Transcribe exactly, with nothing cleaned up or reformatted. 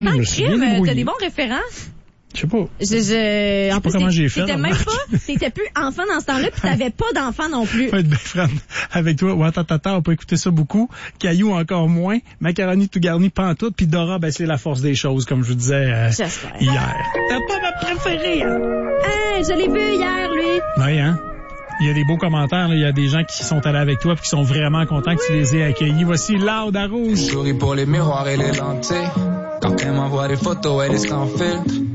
Tant Je me que suis bien crime, débrouillé. t'as des bons référents. Je sais pas. Je, je, en pas plus, comment t'es- j'ai fait, t'étais même remarque. pas, t'étais plus enfant dans ce temps-là, puis t'avais pas d'enfant non plus. Faut être bien franc avec toi. Ouattatata, on peut écouter ça beaucoup. Caillou encore moins. Macaroni tout garni, pantoute. Puis Dora, ben c'est la force des choses, comme je vous disais euh, J'espère. hier. T'as pas ma préférée, hein? Hey, je l'ai vu hier, lui. Oui, hein? Il y a des beaux commentaires, là. Il y a des gens qui sont allés avec toi et qui sont vraiment contents que tu les aies accueillis. Voici Loud à Rouge. Souris pour les miroirs et les lentilles. Quand elle m'envoie des photos, elle est sans filtre.